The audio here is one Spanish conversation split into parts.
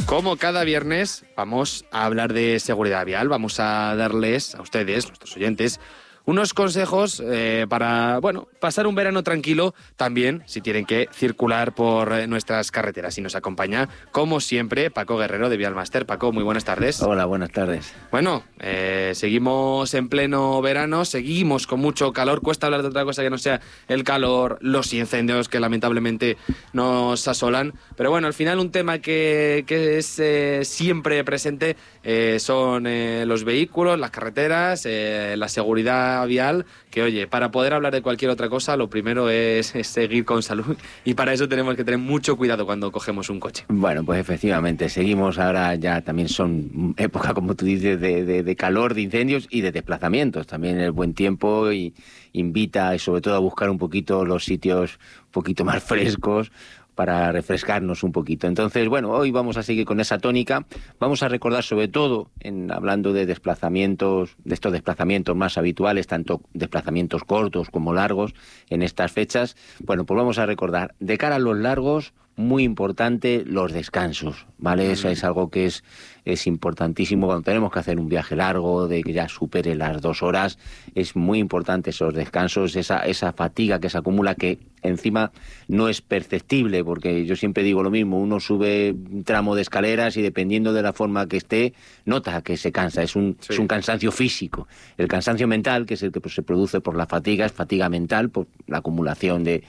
Como cada viernes vamos a hablar de seguridad vial, vamos a darles a ustedes, nuestros oyentes, unos consejos para, bueno, pasar un verano tranquilo también si tienen que circular por nuestras carreteras. Y nos acompaña, como siempre, Paco Guerrero de Vialmaster. Paco, muy buenas tardes. Hola, buenas tardes. Bueno, seguimos en pleno verano, seguimos con mucho calor. Cuesta hablar de otra cosa que no sea el calor, los incendios que lamentablemente nos asolan. Pero bueno, al final un tema que es siempre presente son los vehículos, las carreteras, la seguridad vial, que oye, para poder hablar de cualquier otra cosa, lo primero es seguir con salud, y para eso tenemos que tener mucho cuidado cuando cogemos un coche. Bueno, pues efectivamente, seguimos ahora, ya también son época, como tú dices, de calor, de incendios y de desplazamientos. También el buen tiempo y invita, y sobre todo, a buscar un poquito los sitios un poquito más frescos, para refrescarnos un poquito. Entonces, bueno, hoy vamos a seguir con esa tónica. Vamos a recordar, sobre todo, hablando de desplazamientos, de estos desplazamientos más habituales, tanto desplazamientos cortos como largos en estas fechas. Bueno, pues vamos a recordar, de cara a los largos, muy importante los descansos, ¿vale? Eso es algo que es importantísimo cuando tenemos que hacer un viaje largo, de que ya supere las 2 horas. Es muy importante esos descansos, esa fatiga que se acumula, que encima no es perceptible, porque yo siempre digo lo mismo: uno sube un tramo de escaleras y dependiendo de la forma que esté, nota que se cansa. Es un cansancio físico. El cansancio mental, que es el que se produce por la fatiga, es fatiga mental, por la acumulación de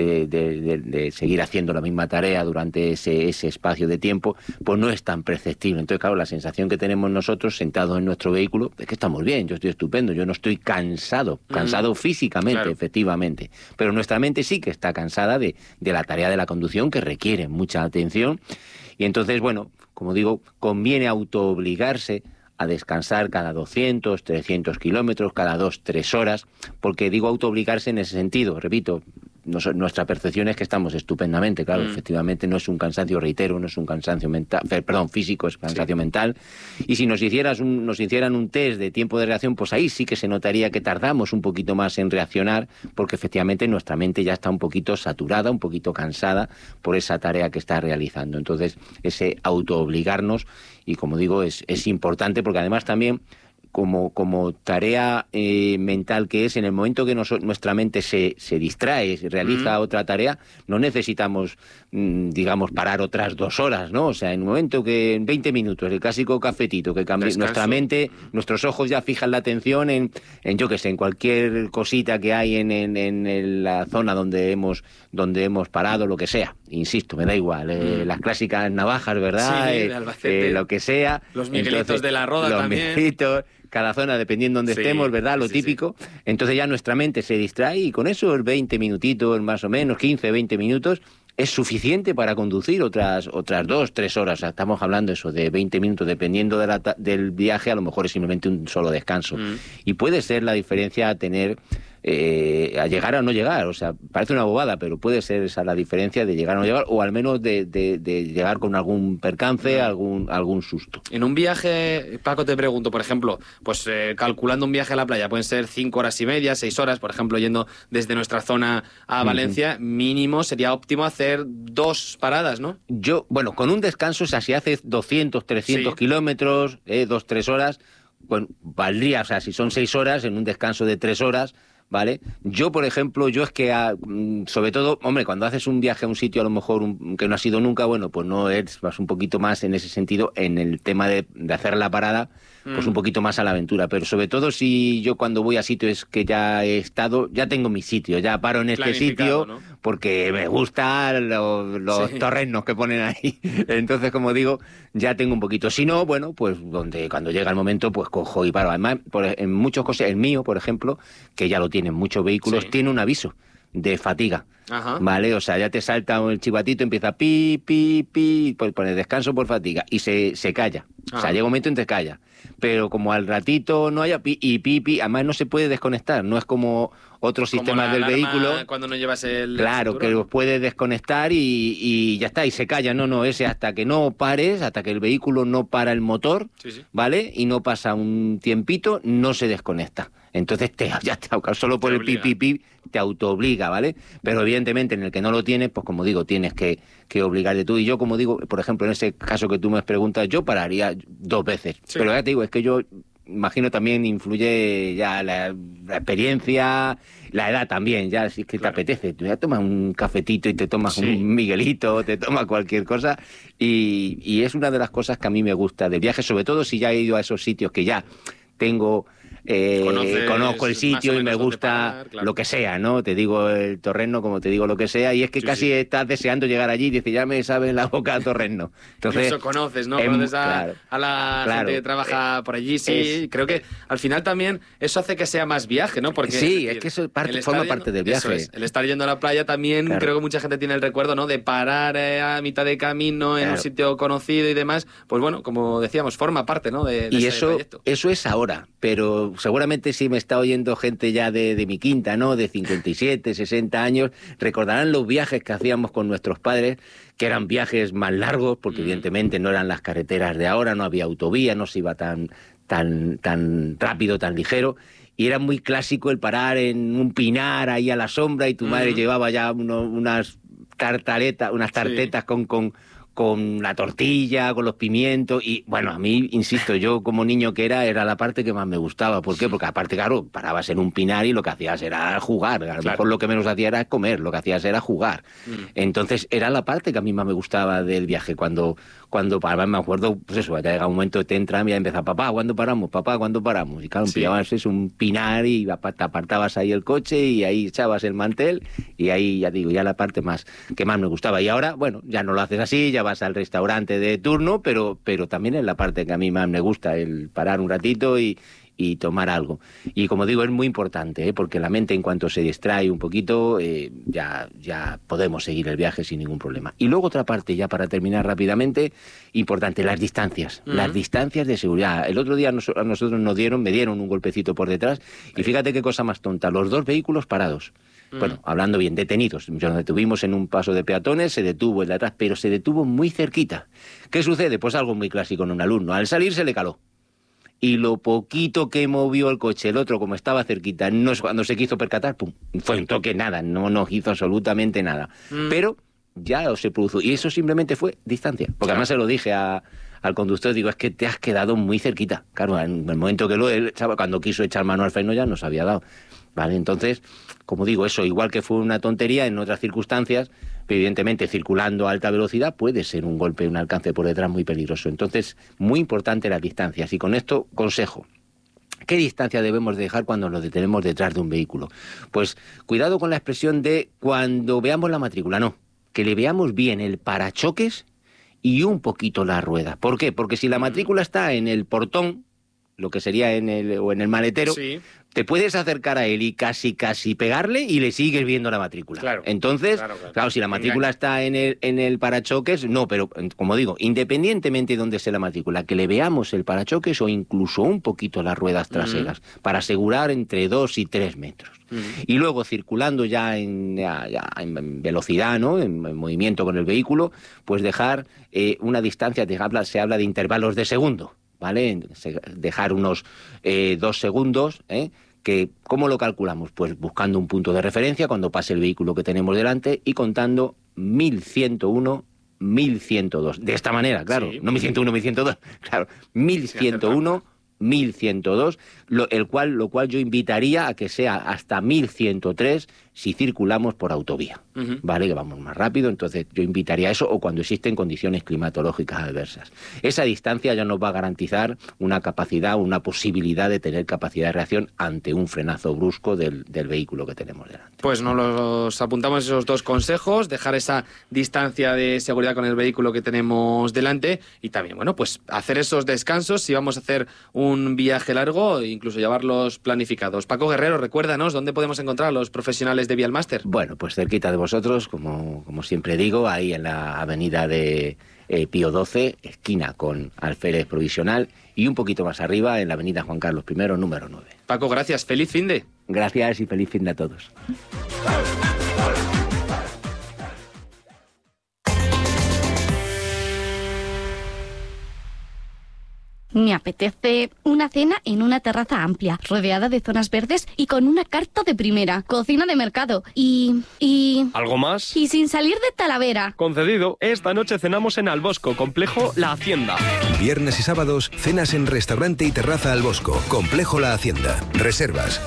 seguir haciendo la misma tarea durante ese espacio de tiempo, pues no es tan perceptible. Entonces, claro, la sensación que tenemos nosotros sentados en nuestro vehículo es que estamos bien, yo estoy estupendo, yo no estoy cansado físicamente, claro, efectivamente, pero nuestra mente sí que está cansada de la tarea de la conducción, que requiere mucha atención. Y entonces, bueno, como digo, conviene autoobligarse a descansar cada 200, 300 kilómetros, cada 2-3 horas, porque digo autoobligarse en ese sentido, repito, nuestra percepción es que estamos estupendamente, claro, efectivamente no es un cansancio, reitero, no es un cansancio mental, físico, es cansancio mental. Y si nos hicieran un test de tiempo de reacción, pues ahí sí que se notaría que tardamos un poquito más en reaccionar, porque efectivamente nuestra mente ya está un poquito saturada, un poquito cansada por esa tarea que está realizando. Entonces, ese autoobligarnos, y como digo, es importante, porque además también, como tarea mental que es, en el momento que nuestra mente se distrae, realiza otra tarea, no necesitamos, digamos, parar otras 2 horas, ¿no? O sea, en un momento que en 20 minutos, el clásico cafetito, que cambia nuestra mente, nuestros ojos ya fijan la atención en yo qué sé, en cualquier cosita que hay en la zona donde hemos parado, lo que sea. Insisto, me da igual, las clásicas navajas, ¿verdad? Sí, de Albacete, lo que sea. Los Miguelitos. Entonces, de la Roda los también. Miguelitos, cada zona, dependiendo donde estemos, ¿verdad? Lo típico. Sí. Entonces ya nuestra mente se distrae, y con esos 20 minutitos, más o menos, 15, 20 minutos, es suficiente para conducir otras 2-3 horas. O sea, estamos hablando eso de 20 minutos, dependiendo del viaje, a lo mejor es simplemente un solo descanso. Y puede ser la diferencia a tener, a llegar o no llegar. O sea, parece una bobada, pero puede ser esa la diferencia de llegar o no llegar, o al menos de llegar con algún percance, algún susto. En un viaje, Paco, te pregunto, por ejemplo, pues calculando un viaje a la playa, pueden ser 5 horas y media, 6 horas, por ejemplo, yendo desde nuestra zona a Valencia, mínimo sería óptimo hacer 2 paradas, ¿no? Bueno, con un descanso, o sea, si haces 200, 300 kilómetros, 2-3 horas, bueno, valdría, o sea, si son 6 horas, en un descanso de 3 horas, ¿vale? Yo, por ejemplo, es que, sobre todo, hombre, cuando haces un viaje a un sitio a lo mejor que no has ido nunca, bueno, pues vas un poquito más en ese sentido, en el tema de hacer la parada, pues un poquito más a la aventura. Pero sobre todo, si yo cuando voy a sitios que ya he estado, ya tengo mi sitio, ya paro en este sitio, ¿no? Porque me gustan los torrenos que ponen ahí. Entonces, como digo, ya tengo un poquito. Si no, bueno, pues cuando llega el momento, pues cojo y paro. Además, en muchos cosas, el mío, por ejemplo, que ya lo tienen muchos vehículos, tiene un aviso de fatiga. Ajá. ¿Vale? O sea, ya te salta el chivatito, empieza pi, pues pone descanso por fatiga y se calla. Ajá. O sea, llega un momento en que calla. Pero como al ratito no haya pi, además no se puede desconectar, no es como otros sistemas del vehículo. Cuando no llevas el Claro, cinturón, que los puedes desconectar y ya está, y se calla. No, ese hasta que no pares, hasta que el vehículo no para el motor, ¿vale? Y no pasa un tiempito, no se desconecta. Entonces solo por el pipipi te autoobliga, ¿vale? Pero evidentemente en el que no lo tienes, pues como digo, tienes que obligarte tú. Y yo, como digo, por ejemplo, en ese caso que tú me preguntas, yo pararía 2 veces. Sí. Pero ya te digo, es que yo imagino también influye ya la experiencia, la edad también, ya si es que te apetece, tú ya tomas un cafetito y te tomas un Miguelito, te tomas cualquier cosa, y es una de las cosas que a mí me gusta del viaje, sobre todo si ya he ido a esos sitios que ya tengo... conozco el sitio y me gusta parar, claro. Lo que sea, ¿no? Te digo el Torreno como te digo lo que sea, y es que casi estás deseando llegar allí y dices, ya me sabe la boca a Torreno. Entonces, eso conoces, ¿no? Conoces a la gente que trabaja por allí, creo que al final también eso hace que sea más viaje, ¿no? Porque es que eso forma parte del viaje. El estar yendo a la playa también, creo que mucha gente tiene el recuerdo, ¿no? De parar a mitad de camino en un sitio conocido y demás, pues bueno, como decíamos, forma parte, ¿no? De y ese trayecto. Eso es ahora, pero seguramente si me está oyendo gente ya de mi quinta, ¿no? De 57, 60 años, recordarán los viajes que hacíamos con nuestros padres, que eran viajes más largos, porque evidentemente no eran las carreteras de ahora, no había autovía, no se iba tan rápido, tan ligero, y era muy clásico el parar en un pinar ahí a la sombra, y tu madre llevaba ya unas tartetas con la tortilla, con los pimientos, y bueno, a mí, insisto, yo como niño que era la parte que más me gustaba. ¿Por qué? Porque aparte, claro, parabas en un pinar y lo que hacías era jugar. A lo mejor lo que menos hacía era comer, lo que hacías era jugar. Entonces, era la parte que a mí más me gustaba del viaje. Cuando me acuerdo, pues eso, ya llega un momento, te entran y ya empieza, papá, ¿cuándo paramos? Papá, ¿cuándo paramos? Y claro, pillabas un pinar y te apartabas ahí el coche y ahí echabas el mantel, y ahí, ya digo, ya la parte que más me gustaba. Y ahora, bueno, ya no lo haces así, ya vas al restaurante de turno, pero también es la parte que a mí más me gusta, el parar un ratito y tomar algo. Y como digo, es muy importante, porque la mente, en cuanto se distrae un poquito, ya podemos seguir el viaje sin ningún problema. Y luego otra parte, ya para terminar rápidamente, importante, las distancias. Las distancias de seguridad. El otro día a nosotros me dieron un golpecito por detrás, y fíjate qué cosa más tonta, los 2 vehículos parados. Bueno, hablando bien, detenidos. Nos detuvimos en un paso de peatones, se detuvo el de atrás, pero se detuvo muy cerquita. ¿Qué sucede? Pues algo muy clásico en un alumno. Al salir se le caló. Y lo poquito que movió el coche, el otro, como estaba cerquita, cuando se quiso percatar, ¡pum! Fue un toque, nada, no nos hizo absolutamente nada. Pero ya se produjo. Y eso simplemente fue distancia. Porque además se lo dije al conductor, digo, es que te has quedado muy cerquita. Claro, en el momento que cuando quiso echar mano al freno ya nos había dado. ¿Vale? Entonces, como digo, eso igual que fue una tontería en otras circunstancias, pero evidentemente circulando a alta velocidad puede ser un golpe, un alcance por detrás muy peligroso. Entonces, muy importante las distancias. Y con esto, consejo. ¿Qué distancia debemos dejar cuando nos detenemos detrás de un vehículo? Pues cuidado con la expresión de cuando veamos la matrícula, no. Que le veamos bien el parachoques y un poquito la rueda. ¿Por qué? Porque si la matrícula está en el portón, lo que sería en el maletero, te puedes acercar a él y casi pegarle y le sigues viendo la matrícula. Claro. Entonces, claro, si la matrícula está en el parachoques, no, pero como digo, independientemente de dónde esté la matrícula, que le veamos el parachoques o incluso un poquito las ruedas traseras, para asegurar entre 2 y 3 metros. Y luego, circulando ya en velocidad, ¿no? En movimiento con el vehículo, pues dejar una distancia, se habla de intervalos de segundo. ¿Vale? Dejar unos 2 segundos, que ¿cómo lo calculamos? Pues buscando un punto de referencia cuando pase el vehículo que tenemos delante y contando 1101, 1102. De esta manera, claro, no 1101, 1102, claro, 1101, 1102, lo cual yo invitaría a que sea hasta 1103 si circulamos por autovía, ¿vale? Que vamos más rápido, entonces yo invitaría a eso, o cuando existen condiciones climatológicas adversas. Esa distancia ya nos va a garantizar una capacidad, una posibilidad de tener capacidad de reacción ante un frenazo brusco del vehículo que tenemos delante. Pues nos apuntamos esos 2 consejos, dejar esa distancia de seguridad con el vehículo que tenemos delante, y también, bueno, pues hacer esos descansos si vamos a hacer un viaje largo, incluso llevarlos planificados. Paco Guerrero, recuérdanos dónde podemos encontrar a los profesionales de Vialmaster. Bueno, pues cerquita de vosotros, como siempre digo, ahí en la avenida de Pío XII, esquina con Alférez Provisional, y un poquito más arriba en la avenida Juan Carlos I, número 9. Paco, gracias. Feliz finde. Gracias y feliz finde a todos. Me apetece una cena en una terraza amplia, rodeada de zonas verdes y con una carta de primera, cocina de mercado y... ¿Algo más? Y sin salir de Talavera. Concedido. Esta noche cenamos en Albosco, Complejo La Hacienda. Viernes y sábados, cenas en restaurante y terraza Albosco, Complejo La Hacienda. Reservas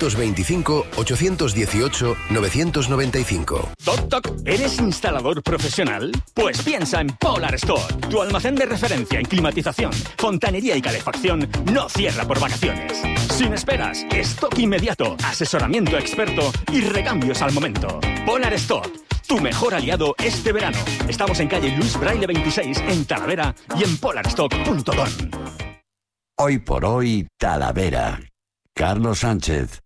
925-818-995. Toc toc, ¿eres instalador profesional? Pues piensa en Polar Store, tu almacén de referencia en climatización, fontanería y calefacción no cierra por vacaciones. Sin esperas, stock inmediato, asesoramiento experto y recambios al momento. Polar Store, tu mejor aliado este verano. Estamos en calle Luis Braille 26 en Talavera y en polarstock.com. Hoy por hoy, Talavera. Carlos Sánchez.